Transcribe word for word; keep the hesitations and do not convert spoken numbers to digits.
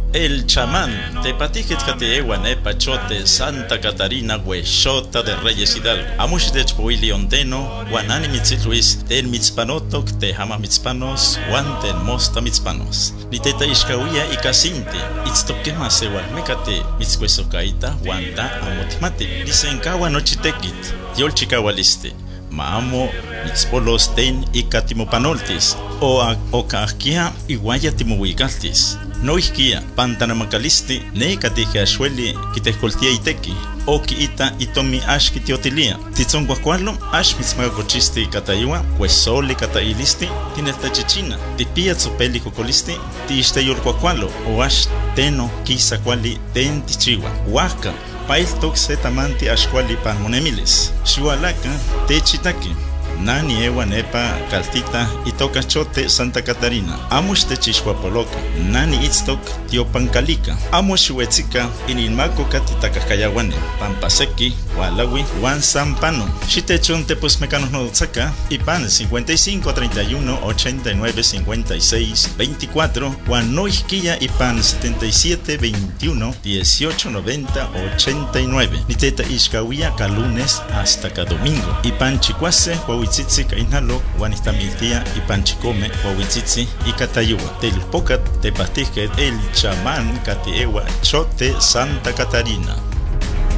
El chamán, tepatijit kateewa nepa chote Santa Catarina huexota de Reyes Hidalgo. Amush de chpoili ondeno, guanani mitzit Luis, ten mitzpanotok, te hama mitzpanos, guan ten mosta mitzpanos. Niteta ishkawia y casinti, itztokema sewalmecate, mitzcuesocaita, guanta amotimate. Disenkawa nochitekit, yol chikawaliste. Maamo mitzpolos ten y catimopanoltis, o ocaquia iguaya timohuigaltis. No isquia, pantanamacalisti, ne catija achueli, quitescoltia iteki, o ita itomi ash kitiotilia. Titzon guacualo, ash mitzmagacochisti cataiwa, cuesoli catailisti, tinesta chichina, tipia tzopeli cocolisti, tiste yor guacualo, o ash teno, quisa quali ten tichiwa, huaca. Pail toxe tamanti ashkwali panmonemilis. Shualaka techitaki. Nani ewa nepa kaltita itoka chote Santa Catarina. Amush techishwapoloka. Nani itztok tiopancalica. Amush huetzika ininmako katitakayawane. Pampaseki, Walawi, Juan Sampano. Shitechon tepos mecanos no saca. Ipan cincuenta y cinco, treinta y uno, ochenta y nueve, cincuenta y seis, veinticuatro. Juan Noisquilla Ipan setenta y siete, veintiuno, dieciocho, noventa, ochenta y nueve. Niteta Ishkawia lunes hasta cada domingo. Ipan Chicuase, Huahuitzitzi, Kainalo, Juanistamiltia, Ipan Chicome, Huahuitzitzi y Catayua. Del Pocat, Tepatije, el chamán Catiewa, Chote, Santa Catarina.